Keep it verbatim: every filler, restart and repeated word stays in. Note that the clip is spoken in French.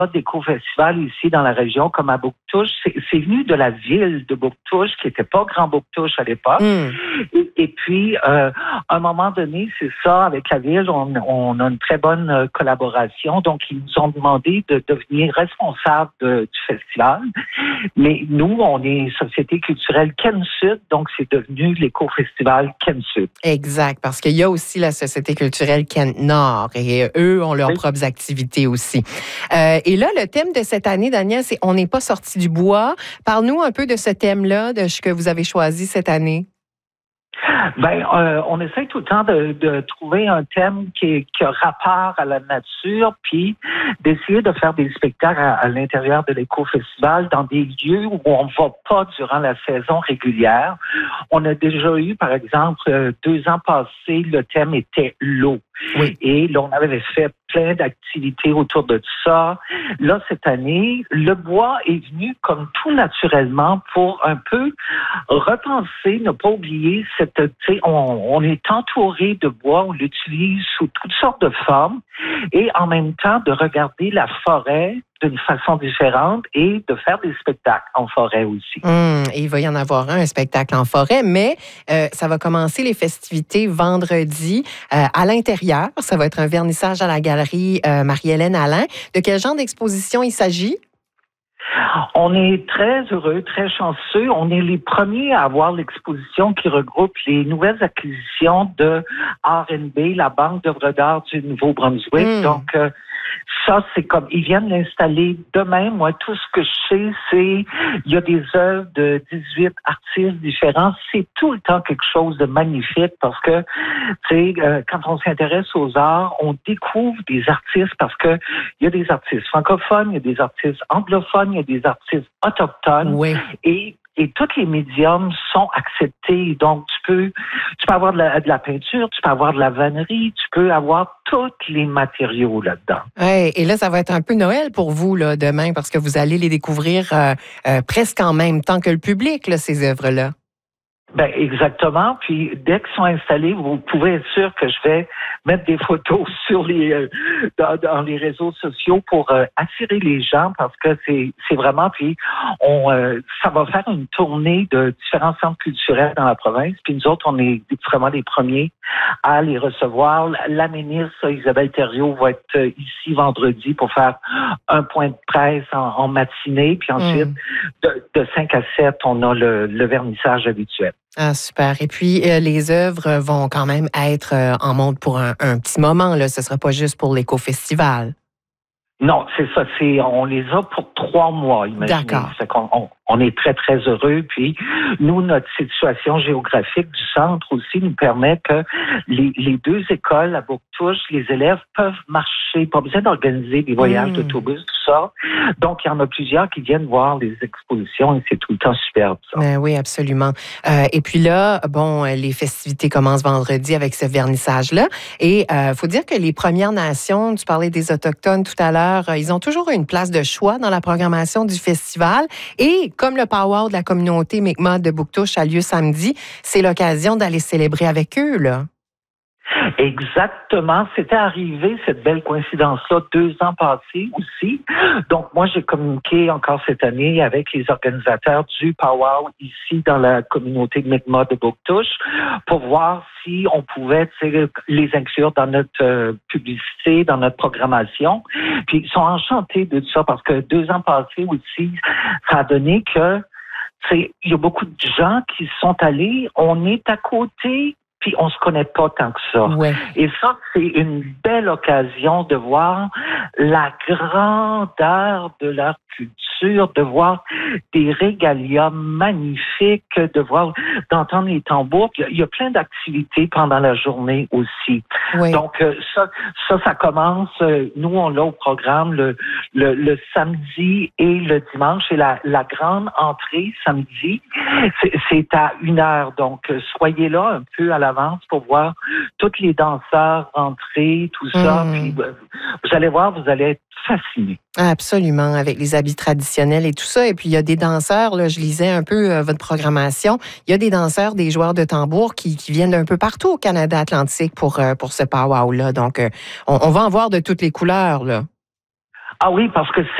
d'éco-festivals ici dans la région, comme à Bouctouche. C'est, c'est venu de la ville de Bouctouche, qui n'était pas Grand Bouctouche à l'époque. Mm. Et, et puis, euh, à un moment donné, c'est ça, avec la ville, on, on a une très bonne collaboration. Donc, ils nous ont demandé de devenir responsables de, du festival. Mais nous, on est Société culturelle Ken Sud, donc c'est devenu l'éco-festival Ken Sud. Exact, parce qu'il y a aussi la Société culturelle Ken Nord et eux ont leurs oui. propres activités aussi. Euh, et là, le thème de cette année, Daniel, c'est « On n'est pas sorti du bois ». Parle-nous un peu de ce thème-là, de ce que vous avez choisi cette année. Ben, euh, on essaie tout le temps de, de trouver un thème qui, qui a rapport à la nature, puis d'essayer de faire des spectacles à, à l'intérieur de l'éco-festival dans des lieux où on ne va pas durant la saison régulière. On a déjà eu, par exemple, euh, deux ans passés, le thème était l'eau. Oui. Et là, on avait fait plein d'activités autour de ça. Là, cette année, le bois est venu comme tout naturellement pour un peu repenser, ne pas oublier cette, tu sais, on, on est entouré de bois, on l'utilise sous toutes sortes de formes et en même temps de regarder la forêt d'une façon différente et de faire des spectacles en forêt aussi. Mmh, et il va y en avoir un, un spectacle en forêt, mais euh, ça va commencer les festivités vendredi euh, à l'intérieur. Ça va être un vernissage à la galerie euh, Marie-Hélène Alain. De quel genre d'exposition il s'agit? On est très heureux, très chanceux. On est les premiers à avoir l'exposition qui regroupe les nouvelles acquisitions de R and B, la Banque d'œuvres d'art du Nouveau-Brunswick. Mmh. Donc, euh, ça, c'est comme, ils viennent l'installer demain. Moi, tout ce que je sais, c'est, il y a des œuvres de dix-huit artistes différents. C'est tout le temps quelque chose de magnifique parce que, tu sais, euh, quand on s'intéresse aux arts, on découvre des artistes parce que il y a des artistes francophones, il y a des artistes anglophones, il y a des artistes autochtones. Oui. Et Et tous les médiums sont acceptés. Donc, tu peux, tu peux avoir de la, de la peinture, tu peux avoir de la vannerie, tu peux avoir tous les matériaux là-dedans. Ouais, et là, ça va être un peu Noël pour vous là, demain, parce que vous allez les découvrir euh, euh, presque en même temps que le public, là, ces œuvres-là. Ben exactement. Puis dès qu'ils sont installés, vous pouvez être sûr que je vais mettre des photos sur les euh, dans, dans les réseaux sociaux pour euh, attirer les gens parce que c'est c'est vraiment puis on euh, ça va faire une tournée de différents centres culturels dans la province. Puis nous autres, on est vraiment les premiers à les recevoir. La ministre Isabelle Thériault va être ici vendredi pour faire un point de presse en, en matinée. Puis ensuite, mmh. de, de cinq à sept, on a le, le vernissage habituel. Ah, super. Et puis, euh, les œuvres vont quand même être euh, en monte pour un, un petit moment. Là. Ce ne sera pas juste pour l'éco-festival. Non, c'est ça. C'est, on les a pour trois mois, imaginez. D'accord. C'est qu'on, on, on est très, très heureux. Puis, nous, notre situation géographique du centre aussi nous permet que les, les deux écoles à Bouctouche, les élèves peuvent marcher, pas besoin d'organiser des voyages mmh. d'autobus, tout ça. Donc, il y en a plusieurs qui viennent voir les expositions et c'est tout le temps superbe, ça. Ben oui, absolument. Euh, et puis là, bon, les festivités commencent vendredi avec ce vernissage-là. Et il euh, faut dire que les Premières Nations, tu parlais des Autochtones tout à l'heure, ils ont toujours une place de choix dans la programmation du festival. Et comme le powwow de la communauté Mi'kmaq de Bouctouche a lieu samedi, c'est l'occasion d'aller célébrer avec eux, là. Exactement. C'était arrivé, cette belle coïncidence-là, deux ans passés aussi. Donc, moi, j'ai communiqué encore cette année avec les organisateurs du powwow ici dans la communauté Mi'kmaq de Bouctouche pour voir si on pouvait les inclure dans notre euh, publicité, dans notre programmation. Puis, ils sont enchantés de ça parce que deux ans passés aussi, ça a donné que, il y a beaucoup de gens qui sont allés, on est à côté, puis on se connaît pas tant que ça. Ouais. Et ça, c'est une belle occasion de voir la grandeur de leur culture, de voir des régalias magnifiques, de voir, d'entendre les tambours. Il y a, il y a plein d'activités pendant la journée aussi. Oui. Donc, ça, ça, ça commence, nous, on l'a au programme le, le, le samedi et le dimanche. Et la, la grande entrée samedi, c'est, c'est à une heure. Donc, soyez là un peu à l'avance pour voir tous les danseurs rentrer, tout ça. Mmh. Puis, vous allez voir, vous allez être fascinés. Absolument, avec les habits traditionnels et tout ça. Et puis, il y a des danseurs, là, je lisais un peu euh, votre programmation, il y a des danseurs, des joueurs de tambour qui, qui viennent d'un peu partout au Canada Atlantique pour, euh, pour ce powwow-là. Donc, euh, on, on va en voir de toutes les couleurs, là. Ah oui, parce que